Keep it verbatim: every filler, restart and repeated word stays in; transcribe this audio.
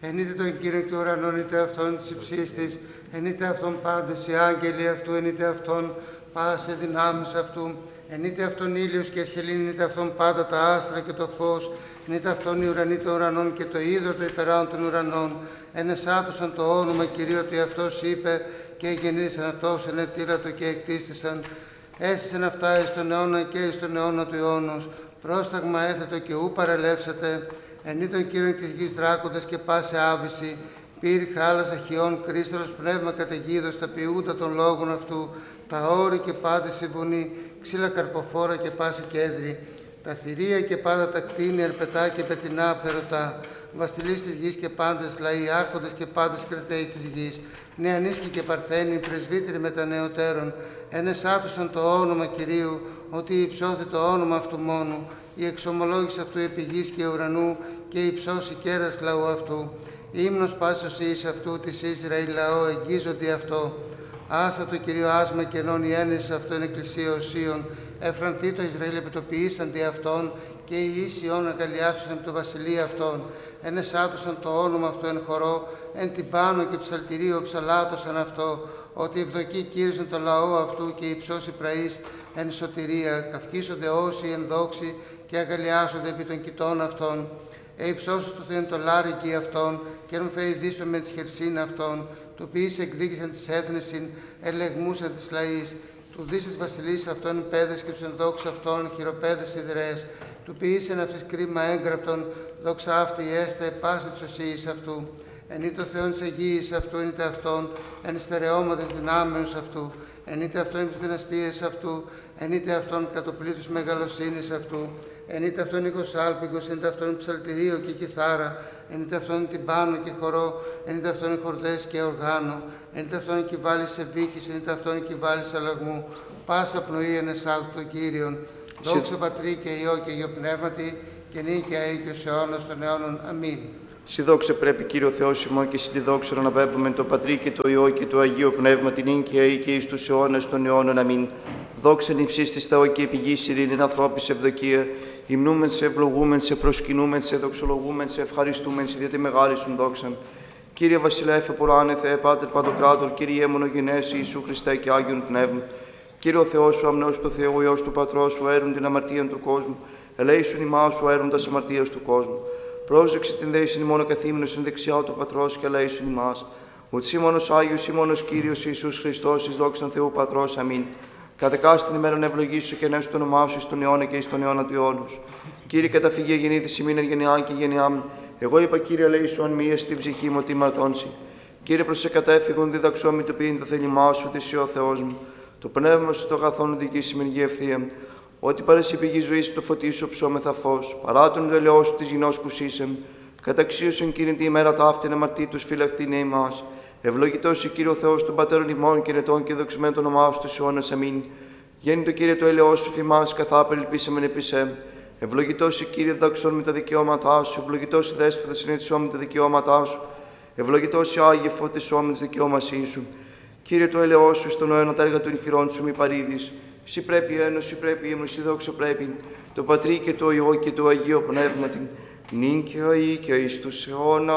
Εν είτε τον Κύριο του ουρανών, είτε αυτόν της υψής της, εν είτε αυτόν πάντες οι άγγελοι αυτού, εν είτε αυτόν πάσε δυνάμεις αυτού, εν είτε αυτόν ήλιος και σελήνη, είτε αυτόν πάντα τα άστρα και το φως, εν είτε αυτόν οι ουρανοί των ουρανών και το είδωρ το υπεράνω των ουρανών, εν εσάτωσαν το όνομα Κυρίου ότι αυτός είπε και γεννήσαν αυτός, εν ετήρατο και εκτίστησαν. Έσυσεν αυτά εις τον αιώνα και εις τον αιώνα του αιώνος, πρόσταγμα έθετο και ου παρελεύσατε, εν είτε τον Κύριον της γης δράκοντες και πάσε άβηση, πύρη χάλασα χιών, κρίστρος πνεύμα καταιγίδος, τα ποιούτα των λόγων αυτού, τα όρη και πάντε συμβουνή, ξύλα καρποφόρα και πάσε κέδρη, τα θηρία και πάντα τα κτίνη, ερπετά και πετεινά απθερωτά, βασιλείς της γης και πάντες λαοί, άρχοντες και πάντες κρεταίοι της γης, νεανίσκοι και παρθένοι, πρεσβύτεροι με τα νεωτέρων, εν εσάτωσαν το όνομα Κυρίου, ότι υψώθη το όνομα αυτού μόνου, η εξομολόγηση αυτού επί γης και ουρανού και υψώσει κέρας λαού αυτού. Ύμνος πάσος εις αυτού της Ισραήλ λαό εγγίζονται αυτό. Άσα το Κυρίο άσμα κενών η ένεση αυτόν εκκλησία οσίων, εφρανθεί το Ισραήλ επιτοποιήσαντι αυτόν και οι ίσιον αγκαλιάσουσαν επί το βασιλεία αυτών. Εν εσάτωσαν το όνομα αυτό εν χορό, εν την πάνω και ψαλτηρίο ψαλάτωσαν αυτό, ότι ευδοκεί κήρυσαν το λαό αυτού και υψώσει πραείς εν σωτηρία, καυκίσονται όσοι εν δόξη και αγκαλιάσονται επί των κοιτών αυτών. Ε, υψώσου του Θεού το λάρικι αυτών, και εν φεϊδίσουμε με τη χερσίν αυτών, του ποιείς εκδίκησαν τις έθνεσιν, ελεγμούσαν τις λαείς, του δίσες βασιλείς αυτών πέδες και τους ενδόξους αυτών χειροπέδες ιδρές, του ποιείς εν αυτής κρίμα έγκραπτον, δόξα αυτή έστε πάση της οσίης αυτού. Εν είτε ο Θεόν της Αγίης αυτού, εν είτε αυτόν, εν στερεώματες δυνάμεως αυτού, εν είτε αυτόν τις δυναστείες αυτού, εν είτε αυτόν κατοπλήτους μεγαλοσύνης αυτού, εν είτε αυτόν οίκος άλπικος, εν είτε αυτόν ψαλτηρίο και κιθάρα, εν είτε αυτόν την πάνω και χορό, εν είτε αυτόν χορδές και οργάνο, εν είτε αυτόν κυβάλεις σε βίκης, εν είτε αυτόν κυβάλεις αλλαγμού, πάσα πνοή εν εσάλτου των Κύριων. Δόξα Πατρί και Υιό και Υιό Πνεύματι, και νύν και αεί και ως αιώνας των αιώνων. Αμήν. Συ δόξα πρέπει Κύριο Θεός ημών και συ τη δόξα να αναβέπουμε το Πατρί και το Υιό και το Αγίο Πνεύμα την νύν και αεί και εις τους αιώνας των αιώνων. Αμήν. Δόξα νυψής της Θεό και επιγής ειρήνην ανθρώπης ευδοκία. Υμνούμεν σε, ευλογούμεν σε, προσκυνούμεν σε, δοξολογούμεν σε, ευχαριστούμεν σε, διότι μεγάλη σου δόξαν. Κύριε Βασιλεύε Πουράνε, Θεέ Πάτερ Παντοκράτορ, Κύριε μονογενές Ιησού Χριστέ και Άγιον Πνεύμα. Κύριε ο Θεός σου, αμνός του Θεού, Υιός του Πατρός σου, έρουν την αμαρτία του κόσμου. Ελέησον ημάς σου, έρουν τας αμαρτίας του κόσμου. Πρόσεξε την δέησιν ημών καθήμενος εν δεξιά του Πατρός και ελέησον ημάς. Ότι σύ μόνος Άγιος, σύ μόνος Κύριος Ιησούς Χριστός, εις δόξαν Θεού Πατρός. Αμήν. Κατεκάστην ημέραν ευλογήσου και νέσου το όνομά σου εις τον αιώνα και εις τον αιώνα του αιώνος. Κύριε, καταφυγή γεννήθης ημίν εν γενεά και γενεά μου. Εγώ είπα, Κύριε, ελέησον μία στην ψυχή μου ότι μαρτώνσει. Κύριε, προς εκατέφυγον διδαξόμη το ποιήν το θέλημά σου, ότι ο Θεός μου. Το πνεύμα σου το αγαθόν οδηγήσει με ευθεία. Ότι παρέσαι πηγή ζωή το φωτί σου ψώμεθα φως. Παρά τον ελαιό σου τη γινός κουσίσεμ. Καταξίωσον, Κύριε, τη ημέρα ταύτην αμαρτή του φυλαχτήνε ημάς. Ευλογητός η Κύριο Θεός των πατέρων ημών και νετών και δοξημένο το όνομά σου του αιώνας. Αμήν. Γέννη το Κύριε το ελαιό σου φημάς, καθά περιλπίσαμεν επισέμ. Ευλογητός η Κύριε διδαξών με τα δικαιώματά σου. Ευλογητός η Δέσποτα συνέτησόν με τα δικαιώματά σου. Ευλογητός η Άγιε φωτισόν με τι δικαιώμασή σου. Κύριε το ελαιό σου στον αιώνα τα έργα των χειρών σου μη παρήδεις. Συ πρέπει ένωση, πρέπει ύμνος, δόξα πρέπει. Το Πατρί και το Υιό και το Αγίο Πνεύματι. Νυν και αεί και εις τους αιώνας.